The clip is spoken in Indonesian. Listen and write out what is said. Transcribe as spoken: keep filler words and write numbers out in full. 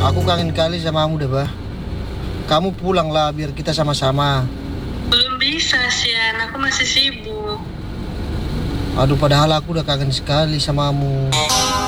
Aku kangen kali sama kamu deh, bah. Kamu pulanglah biar kita sama-sama. Belum bisa, Sian. Aku masih sibuk. Aduh, padahal aku udah kangen sekali sama kamu.